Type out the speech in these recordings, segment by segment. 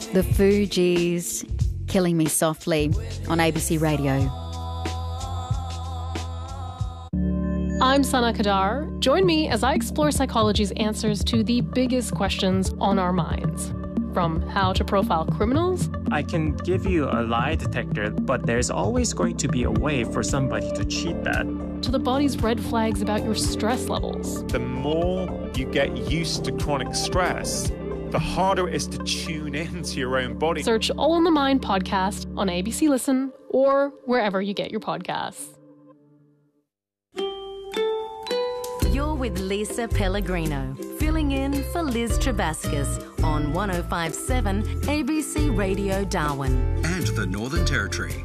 The Fugees, Killing Me Softly on ABC Radio. I'm Sana Kadar. Join me as I explore psychology's answers to the biggest questions on our minds. From how to profile criminals. I can give you a lie detector, but there's always going to be a way for somebody to cheat that. To the body's red flags about your stress levels. The more you get used to chronic stress, the harder it is to tune into your own body. Search All in the Mind podcast on ABC Listen or wherever you get your podcasts. You're with Lisa Pellegrino, filling in for Liz Trebaskus on 105.7 ABC Radio Darwin. And the Northern Territory.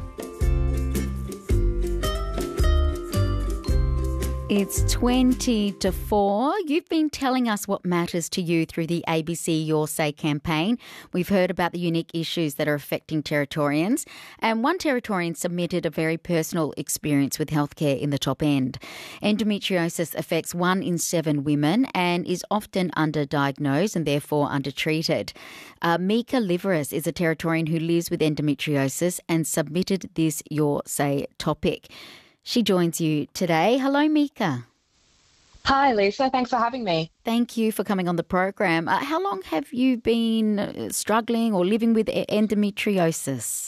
It's 20 to 4. You've been telling us what matters to you through the ABC Your Say campaign. We've heard about the unique issues that are affecting Territorians. And one Territorian submitted a very personal experience with healthcare in the top end. Endometriosis affects 1 in 7 women and is often underdiagnosed and therefore undertreated. Mika Liveris is a Territorian who lives with endometriosis and submitted this Your Say topic. She joins you today. Hello, Mika. Hi, Lisa. Thanks for having me. Thank you for coming on the program. How long have you been struggling or living with endometriosis?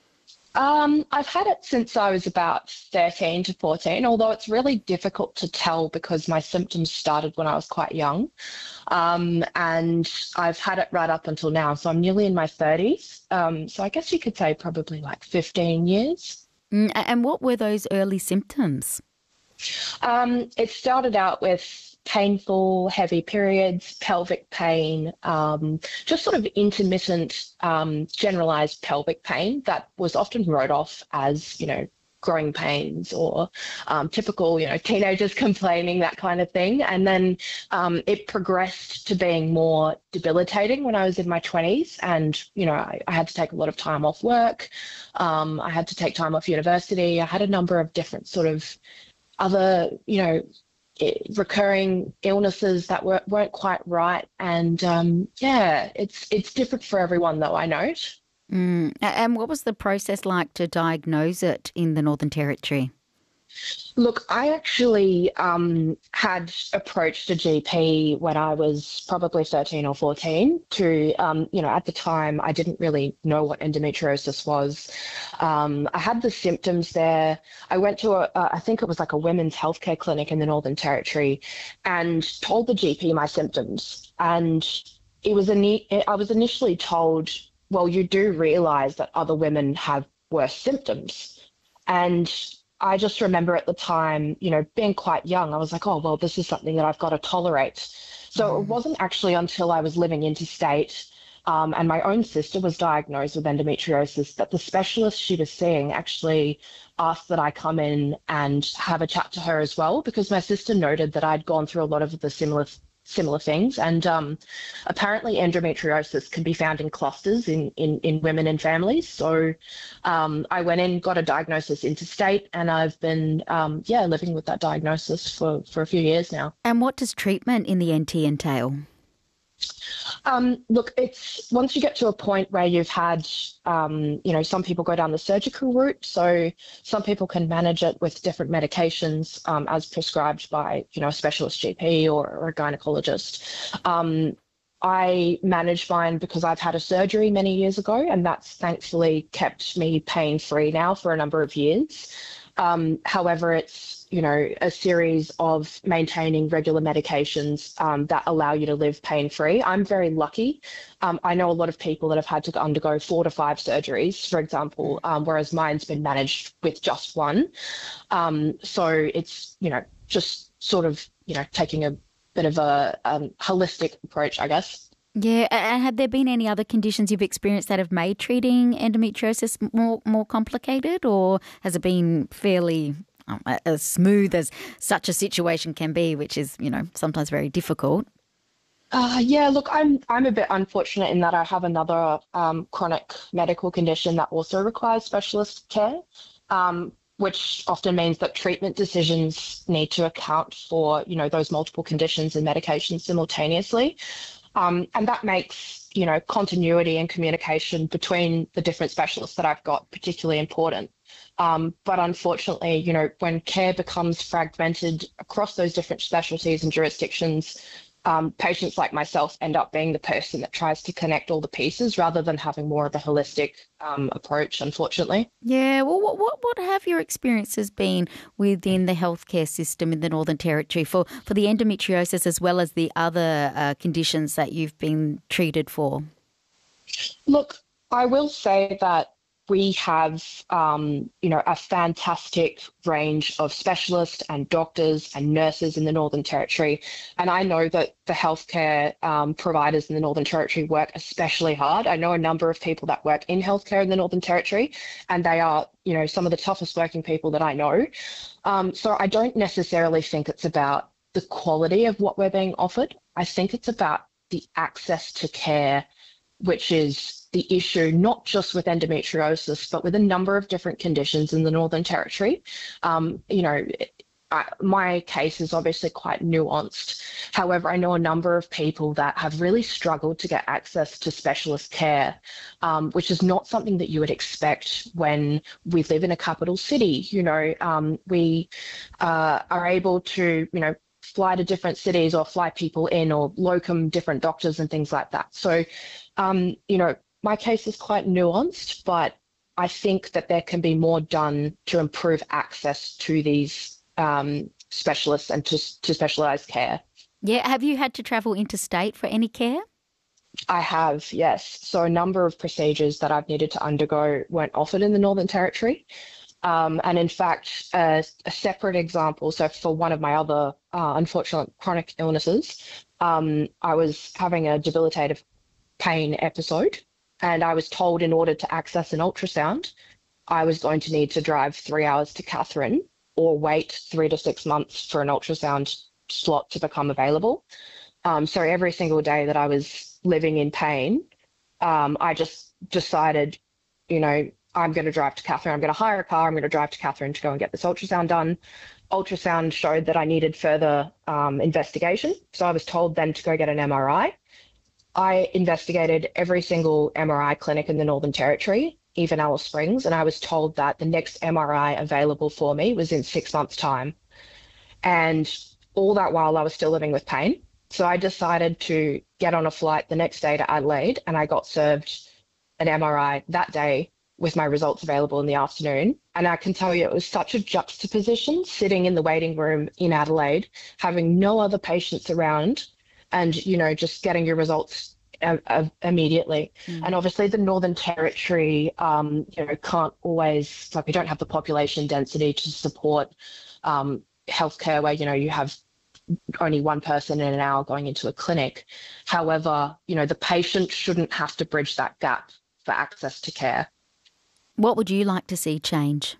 I've had it since I was about 13 to 14, although it's really difficult to tell because my symptoms started when I was quite young. And I've had it right up until now. So I'm nearly in my 30s. So I guess you could say probably like 15 years. And what were those early symptoms? It started out with painful, heavy periods, pelvic pain, just sort of intermittent, generalized pelvic pain that was often wrote off as, growing pains or typical, teenagers complaining, that kind of thing. And then it progressed to being more debilitating when I was in my 20s. And, I had to take a lot of time off work. I had to take time off university. I had a number of different sort of other, recurring illnesses that weren't quite right. And it's different for everyone, though, I note. And what was the process like to diagnose it in the Northern Territory? Look, I actually had approached a GP when I was probably 13 or 14 to, at the time I didn't really know what endometriosis was. I had the symptoms there. I went to I think it was like a women's healthcare clinic in the Northern Territory and told the GP my symptoms. And I was initially told, well, you do realise that other women have worse symptoms. And I just remember at the time, being quite young, I was like, oh, well, this is something that I've got to tolerate. So it wasn't actually until I was living interstate and my own sister was diagnosed with endometriosis that the specialist she was seeing actually asked that I come in and have a chat to her as well, because my sister noted that I'd gone through a lot of the similar things. And apparently endometriosis can be found in clusters in women and families. So I went in, got a diagnosis interstate, and I've been, living with that diagnosis for a few years now. And what does treatment in the NT entail? Look, it's once you get to a point where you've had, some people go down the surgical route. So some people can manage it with different medications as prescribed by, a specialist GP or a gynecologist. I manage mine because I've had a surgery many years ago, and that's thankfully kept me pain-free now for a number of years. However, it's, a series of maintaining regular medications that allow you to live pain-free. I'm very lucky. I know a lot of people that have had to undergo 4 to 5 surgeries, for example, whereas mine's been managed with just one. So it's, just sort of, taking a bit of a holistic approach, I guess. Yeah, and have there been any other conditions you've experienced that have made treating endometriosis more complicated, or has it been fairly as smooth as such a situation can be, which is, sometimes very difficult? Look, I'm a bit unfortunate in that I have another chronic medical condition that also requires specialist care, which often means that treatment decisions need to account for, those multiple conditions and medications simultaneously. And that makes, continuity and communication between the different specialists that I've got particularly important. But unfortunately, when care becomes fragmented across those different specialties and jurisdictions, patients like myself end up being the person that tries to connect all the pieces rather than having more of a holistic approach, unfortunately. Yeah, well, what have your experiences been within the healthcare system in the Northern Territory for the endometriosis as well as the other conditions that you've been treated for? Look, I will say that we have, a fantastic range of specialists and doctors and nurses in the Northern Territory. And I know that the healthcare providers in the Northern Territory work especially hard. I know a number of people that work in healthcare in the Northern Territory, and they are, some of the toughest working people that I know. So I don't necessarily think it's about the quality of what we're being offered. I think it's about the access to care, which is the issue not just with endometriosis, but with a number of different conditions in the Northern Territory. My case is obviously quite nuanced. However, I know a number of people that have really struggled to get access to specialist care, which is not something that you would expect when we live in a capital city. We are able to, fly to different cities or fly people in or locum different doctors and things like that. So, my case is quite nuanced, but I think that there can be more done to improve access to these specialists and to specialised care. Yeah, have you had to travel interstate for any care? I have, yes. So a number of procedures that I've needed to undergo weren't offered in the Northern Territory. And in fact, a separate example, so for one of my other unfortunate chronic illnesses, I was having a debilitative pain episode, and I was told in order to access an ultrasound, I was going to need to drive 3 hours to Katherine or wait 3 to 6 months for an ultrasound slot to become available. So every single day that I was living in pain, I just decided, I'm going to drive to Katherine. I'm going to hire a car. I'm going to drive to Katherine to go and get this ultrasound done. Ultrasound showed that I needed further investigation. So I was told then to go get an MRI. I investigated every single MRI clinic in the Northern Territory, even Alice Springs, and I was told that the next MRI available for me was in 6 months' time. And all that while I was still living with pain. So I decided to get on a flight the next day to Adelaide, and I got served an MRI that day with my results available in the afternoon. And I can tell you it was such a juxtaposition sitting in the waiting room in Adelaide, having no other patients around and, just getting your results immediately. And obviously the Northern Territory, can't always, we don't have the population density to support healthcare where, you have only one person in an hour going into a clinic. However, the patient shouldn't have to bridge that gap for access to care. What would you like to see change?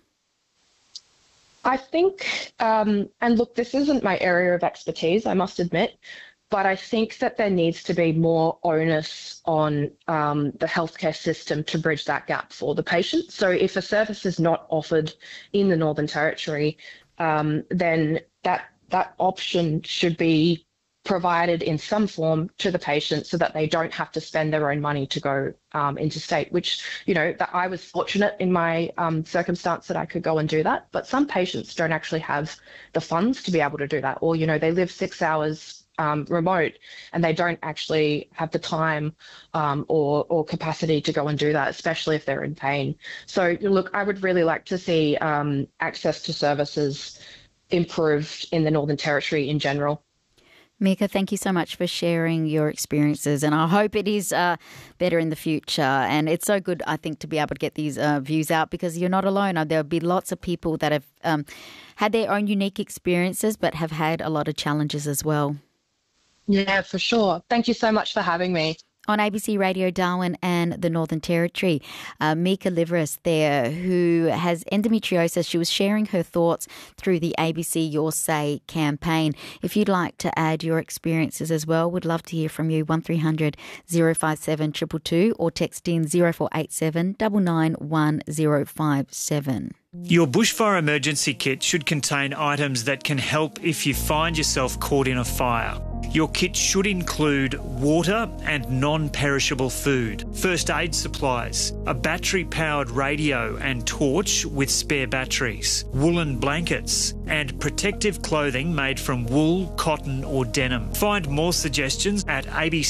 I think, and look, this isn't my area of expertise, I must admit, but I think that there needs to be more onus on the healthcare system to bridge that gap for the patient. So if a service is not offered in the Northern Territory, then that option should be provided in some form to the patient so that they don't have to spend their own money to go interstate, which, that I was fortunate in my circumstance that I could go and do that. But some patients don't actually have the funds to be able to do that. Or, they live 6 hours remote and they don't actually have the time or capacity to go and do that, especially if they're in pain. So, look, I would really like to see access to services improved in the Northern Territory in general. Mika, thank you so much for sharing your experiences, and I hope it is better in the future. And it's so good, I think, to be able to get these views out because you're not alone. There'll be lots of people that have had their own unique experiences but have had a lot of challenges as well. Yeah, for sure. Thank you so much for having me. On ABC Radio Darwin and the Northern Territory, Mika Liveris there, who has endometriosis. She was sharing her thoughts through the ABC Your Say campaign. If you'd like to add your experiences as well, we'd love to hear from you. 1300 057 222 or text in 0487 991 057. Your bushfire emergency kit should contain items that can help if you find yourself caught in a fire. Your kit should include water and non-perishable food, first aid supplies, a battery-powered radio and torch with spare batteries, woolen blankets, and protective clothing made from wool, cotton or denim. Find more suggestions at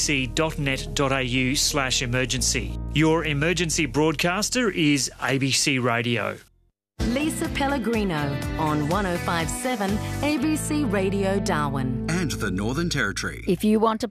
abc.net.au/emergency. Your emergency broadcaster is ABC Radio. Lisa Pellegrino on 105.7 ABC Radio Darwin. And the Northern Territory. If you want to